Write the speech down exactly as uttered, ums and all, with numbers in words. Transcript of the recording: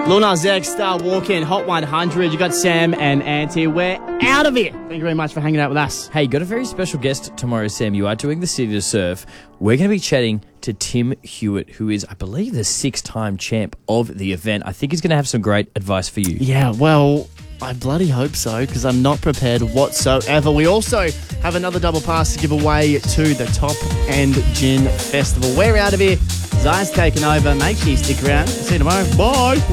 Lil Nas X, Star Walking, Hot one hundred. You got Sam and Auntie. We're out of here. Thank you very much for hanging out with us. Hey, got a very special guest tomorrow, Sam. You are doing the City to Surf. We're going to be chatting to Tim Hewitt, who is, I believe, the six-time champ of the event. I think he's going to have some great advice for you. Yeah, well, I bloody hope so, because I'm not prepared whatsoever. We also have another double pass to give away to the Top End Gin Festival. We're out of here. Zai's taken over. Make sure you stick around. See you tomorrow. Bye.